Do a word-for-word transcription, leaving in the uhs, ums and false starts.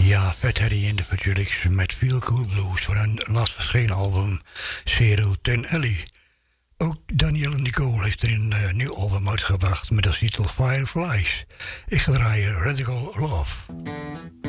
Ja, Fat Harry in de Fudgelics met Feel Cool Blues van hun laatst verschenen album Zero Ten Alley. Ook Danielle Nicole heeft er een uh, nieuw album uitgebracht met als titel Fireflies. Ik ga draaien Radical Love.